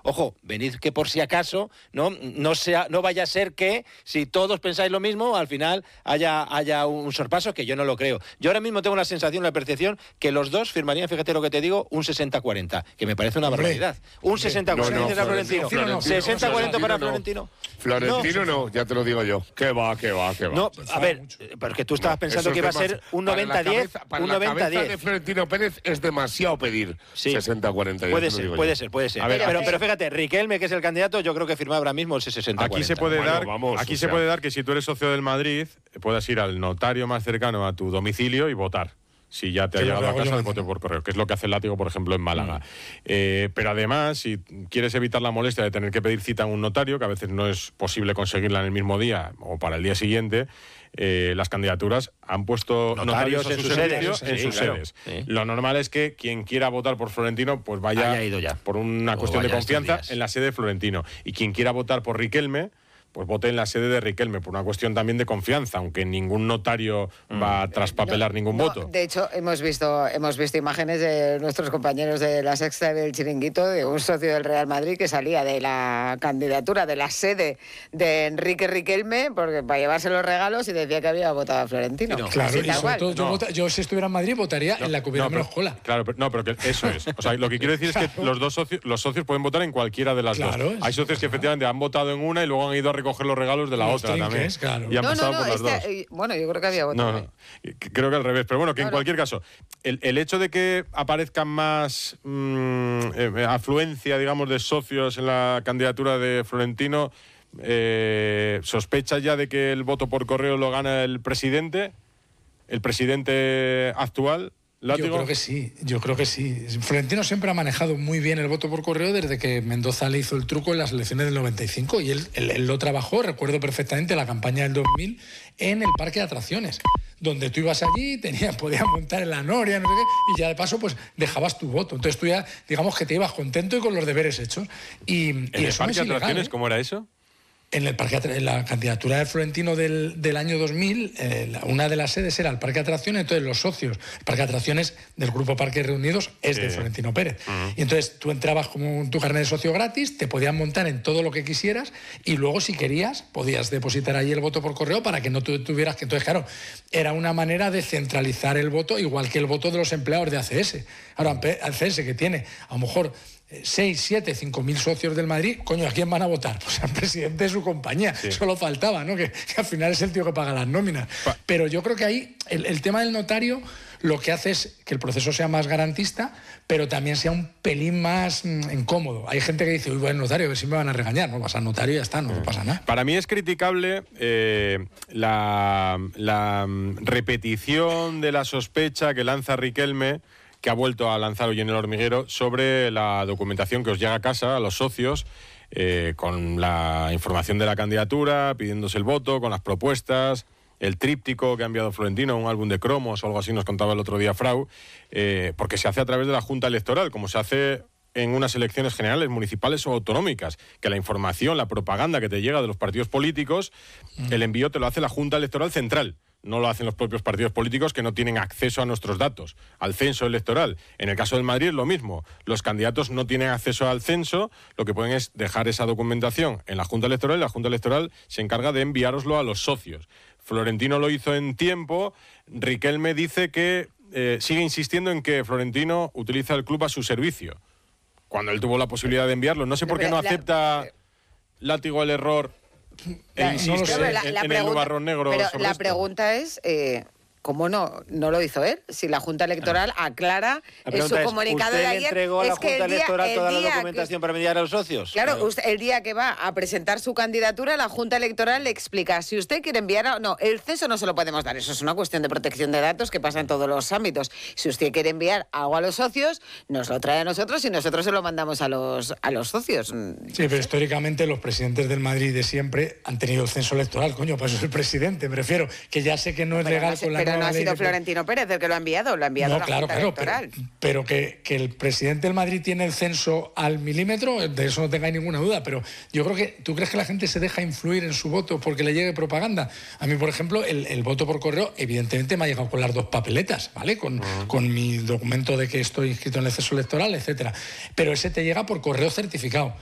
ojo, venid que por si acaso no vaya a ser que si todos pensáis lo mismo, al final haya un sorpaso, que yo no lo creo. Yo ahora mismo tengo la sensación, la percepción, que los dos firmarían, fíjate lo que te digo, un 60-40, que me parece una barbaridad. Un 60-40 para Florentino. 60-40 para Florentino. Florentino no, ya te lo digo yo. Que va. No, a ver, porque tú estabas pensando que iba a ser un 90-10, un 90-10. De Florentino Pérez es demasiado pedir 60-40. Puede ser. Pero fíjate, Riquelme, que es el candidato, yo creo que firma ahora mismo ese 60-40. Aquí se puede dar que si tú eres socio del Madrid, puedas ir al notario más cercano a tu domicilio y votar. Si ya te ha llegado a casa el voto por correo, que es lo que hace el Látigo, por ejemplo, en Málaga. Pero además, si quieres evitar la molestia de tener que pedir cita en un notario, que a veces no es posible conseguirla en el mismo día o para el día siguiente, las candidaturas han puesto notarios en sus sedes. Sí. Lo normal es que quien quiera votar por Florentino pues vaya ido ya, por una cuestión de confianza en la sede de Florentino. Y quien quiera votar por Riquelme, pues vote en la sede de Riquelme, por una cuestión también de confianza, aunque ningún notario va a traspapelar ningún voto. De hecho, hemos visto imágenes de nuestros compañeros de La Sexta del Chiringuito, de un socio del Real Madrid que salía de la candidatura, de la sede de Enrique Riquelme, porque para llevarse los regalos, y decía que había votado a Florentino. Claro, y sobre todo yo si estuviera en Madrid votaría en la que hubiera menos cola. Claro, pero que eso es. O sea, lo que quiero decir es que los socios pueden votar en cualquiera de las dos. Hay socios que efectivamente han votado en una y luego han ido a recoger los regalos de la otra también. Claro. Y han pasado por las dos. Bueno, yo creo que había votado. No. Creo que al revés. Pero bueno, que en cualquier caso, el hecho de que aparezcan más afluencia, digamos, de socios en la candidatura de Florentino, ¿sospecha ya de que el voto por correo lo gana el presidente actual? ¿Látigo? Yo creo que sí. Florentino siempre ha manejado muy bien el voto por correo desde que Mendoza le hizo el truco en las elecciones del 95, y él lo trabajó, recuerdo perfectamente la campaña del 2000, en el parque de atracciones, donde tú ibas allí, podías montar en la noria, no sé qué, y ya de paso pues dejabas tu voto. Entonces tú ya, digamos que te ibas contento y con los deberes hechos. Y ¿En el parque de atracciones cómo era eso? En la candidatura de Florentino del año 2000, una de las sedes era el Parque de Atracciones. Entonces los socios, el Parque de Atracciones del Grupo Parques Reunidos es de Florentino Pérez. Y entonces tú entrabas con tu carnet de socio gratis, te podías montar en todo lo que quisieras, y luego si querías podías depositar ahí el voto por correo para que no tuvieras que... Entonces, claro, era una manera de centralizar el voto, igual que el voto de los empleados de ACS. Ahora, ACS, que tiene a lo mejor 6, 7, 5.000 socios del Madrid, coño, ¿a quién van a votar? Pues al presidente de su compañía. Solo faltaba, ¿no? Que al final es el tío que paga las nóminas. Pero yo creo que ahí el tema del notario lo que hace es que el proceso sea más garantista, pero también sea un pelín más incómodo. Hay gente que dice, uy, voy al notario, a ver si me van a regañar. No, vas al notario y ya está, no pasa nada. Para mí es criticable la repetición de la sospecha que lanza Riquelme, que ha vuelto a lanzar hoy en El Hormiguero, sobre la documentación que os llega a casa, a los socios, con la información de la candidatura, pidiéndose el voto, con las propuestas, el tríptico que ha enviado Florentino, un álbum de cromos o algo así, nos contaba el otro día Frau, porque se hace a través de la Junta Electoral, como se hace en unas elecciones generales, municipales o autonómicas, que la información, la propaganda que te llega de los partidos políticos, el envío te lo hace la Junta Electoral Central. No lo hacen los propios partidos políticos, que no tienen acceso a nuestros datos, al censo electoral. En el caso del Madrid es lo mismo. Los candidatos no tienen acceso al censo, lo que pueden es dejar esa documentación en la Junta Electoral, y la Junta Electoral se encarga de enviároslo a los socios. Florentino lo hizo en tiempo. Riquelme dice que sigue insistiendo en que Florentino utiliza el club a su servicio, cuando él tuvo la posibilidad de enviarlo. No sé por qué no acepta Látigo el error e insiste en el nubarrón negro. Pero sobre la esto. pregunta es, ¿cómo no lo hizo él? Si la Junta Electoral aclara en su comunicado de ayer... ¿Usted le entregó a la Junta Electoral toda la documentación para enviar a los socios? Claro, el día que va a presentar su candidatura, la Junta Electoral le explica si usted quiere enviar... No, el censo no se lo podemos dar. Eso es una cuestión de protección de datos que pasa en todos los ámbitos. Si usted quiere enviar algo a los socios, nos lo trae a nosotros y nosotros se lo mandamos a los socios. Sí, pero históricamente los presidentes del Madrid de siempre han tenido el censo electoral. Coño, pues eso es el presidente, me refiero. Que ya sé que no es legal con la... Pero no ha sido Florentino Pérez el que lo ha enviado a la Junta Electoral. Pero que el presidente del Madrid tiene el censo al milímetro, de eso no tengáis ninguna duda, pero yo creo que... ¿Tú crees que la gente se deja influir en su voto porque le llegue propaganda? A mí, por ejemplo, el voto por correo, evidentemente me ha llegado con las dos papeletas, ¿vale? Con mi documento de que estoy inscrito en el censo electoral, etcétera. Pero ese te llega por correo certificado.